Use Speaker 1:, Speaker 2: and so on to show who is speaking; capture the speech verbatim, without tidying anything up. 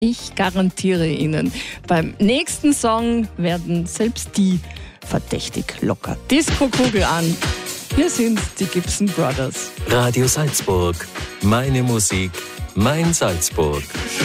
Speaker 1: Ich garantiere Ihnen, beim nächsten Song werden selbst die verdächtig locker. Disco-Kugel an. Hier sind die Gibson Brothers.
Speaker 2: Radio Salzburg. Meine Musik, mein Salzburg.